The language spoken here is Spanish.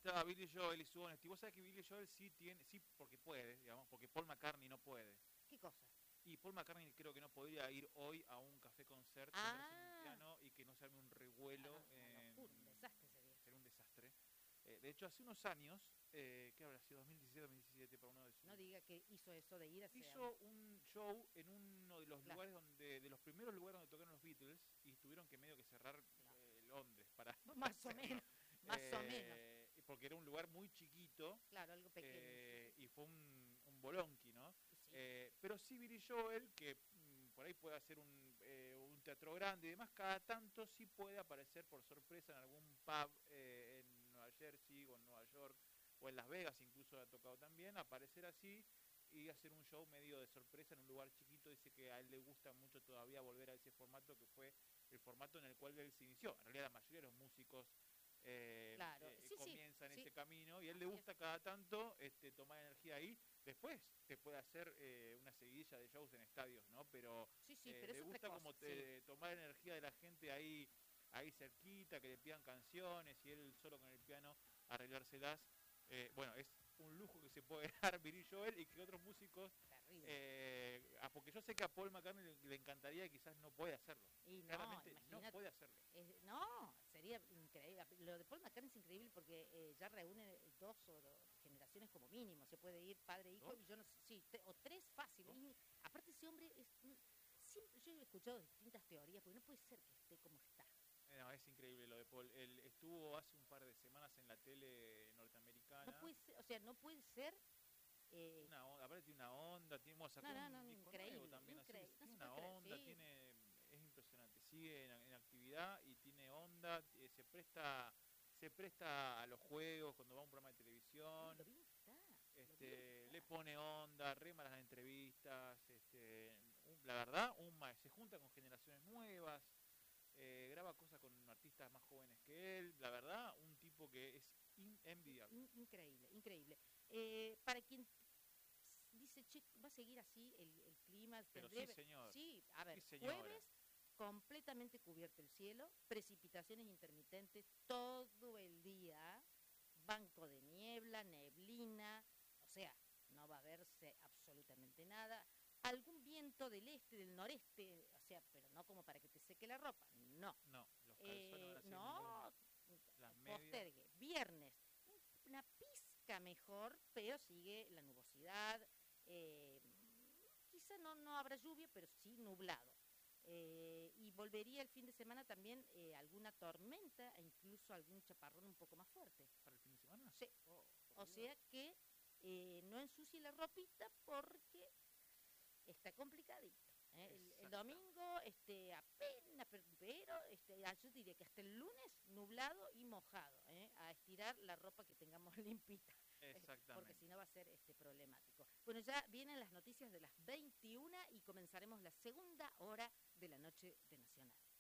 estaba Billy Joel y su Honesty. Vos sabés que Billy Joel sí tiene, sí porque puede, digamos, porque Paul McCartney no puede. ¿Qué cosa? Y Paul McCartney creo que no podría ir hoy a un café concert, ponerse en un Ah, piano y que no se arme un revuelo. una locura, un desastre sería. Sería un desastre. De hecho, hace unos años, ¿qué habrá sido? 2016-2017 para uno de No sus... diga que hizo eso de ir hacia... Hizo un show en uno de los Claro, lugares donde, de los primeros lugares donde tocaron los Beatles y tuvieron que medio que cerrar claro. Londres para Más o hacerlo. menos, más o menos. Porque era un lugar muy chiquito Claro, algo pequeño, sí, sí. y fue un bolonqui, ¿no? Sí, Pero sí Billy Joel, que por ahí puede hacer un teatro grande y demás, cada tanto sí puede aparecer por sorpresa en algún pub en Nueva Jersey o en Nueva York o en Las Vegas, incluso ha tocado también, aparecer así y hacer un show medio de sorpresa en un lugar chiquito. Dice que a él le gusta mucho todavía volver a ese formato que fue el formato en el cual él se inició. En realidad la mayoría de los músicos claro. Sí, sí, comienzan sí. ese camino y a él le Así es. gusta cada tanto tomar energía ahí. Después te puede hacer una seguidilla de shows en estadios, ¿no? Pero Sí, sí, pero le es otra gusta cosa, como sí. tomar energía de la gente ahí, ahí cerquita, que le pidan canciones y él solo con el piano arreglárselas. Bueno, es un lujo que se puede dar Billy Joel y que otros músicos, Terrible. porque yo sé que a Paul McCartney le encantaría y quizás no puede hacerlo. Y no, Claramente no imagínate. puede hacerlo. No, sería increíble. Lo de Paul McCartney es increíble porque ya reúne generaciones como mínimo. Se puede ir padre e hijo ¿Dos? y yo no sé, sí, o tres fácil. ¿Dos? Y aparte ese hombre siempre yo he escuchado distintas teorías porque no puede ser que esté como está. No, es increíble lo de Paul. Él estuvo hace un par de semanas en la tele No norteamericana. puede ser, o sea, no puede ser. eh, Aparte tiene una onda, bueno, sacó no, un disco nuevo increíble, también, así que increíble. No tiene se puede una creer, onda, sí. es impresionante, sigue en actividad y tiene onda, se presta a los juegos cuando va a un programa de Sí, televisión, lo bien que le está. pone onda, rema las entrevistas, la verdad, se junta con generaciones nuevas, graba cosas con artistas más jóvenes que él, la verdad, un tipo que es envidiable. Increíble, increíble. Para quien dice, che, va a seguir así el clima, Pero sí, tendré... señor, Sí, a sí, ver, señora. jueves completamente cubierto el cielo, precipitaciones intermitentes todo el día, banco de niebla, neblina, o sea, no va a verse absolutamente nada. Algún viento del este, del noreste, o sea, pero no como para que te seque la ropa, no. No, los calzones van a seguir muy No, buenos. Las medias. postergue. Viernes, una pizca mejor, pero sigue la nubosidad. eh, Quizá no habrá lluvia, pero sí nublado. Y volvería el fin de semana también alguna tormenta e incluso algún chaparrón un poco más fuerte. ¿Para el fin de semana? Sí. Oh, por O Dios. sea que no ensucie la ropita porque está complicadito. El Exactamente. domingo apenas, pero yo diría que hasta el lunes nublado y mojado, a estirar la ropa que tengamos limpita, porque si Exactamente. no va a ser problemático. Bueno, ya vienen las noticias de las 21 y comenzaremos la segunda hora de la noche de Nacional.